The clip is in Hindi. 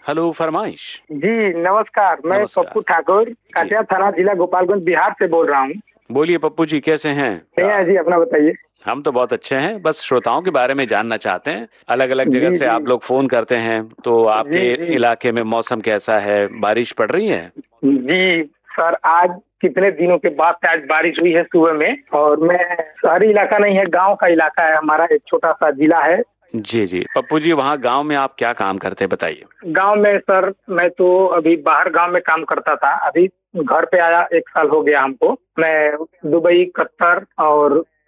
हेलो फरमाइश। जी नमस्कार, मैं नमस्कार पप्पू ठाकुर काटिया थाना जिला गोपालगंज बिहार से बोल रहा हूँ। बोलिए पप्पू जी, कैसे हैं? है जी, अपना बताइए। हम तो बहुत अच्छे हैं, बस श्रोताओं के बारे में जानना चाहते हैं। अलग अलग जगह जी से जी आप लोग फोन करते हैं, तो जी आपके जी इलाके में मौसम कैसा है? बारिश पड़ रही है? जी सर, आज कितने दिनों के बाद से आज बारिश हुई है सुबह में। और मैं, शहरी इलाका नहीं है, गांव का इलाका है हमारा, एक छोटा सा जिला है। जी जी पप्पू जी, वहाँ गांव में आप क्या काम करते हैं, बताइए। गांव में सर, मैं तो अभी बाहर गांव में काम करता था, अभी घर पे आया 1 साल हो गया हमको। मैं दुबई, कतर और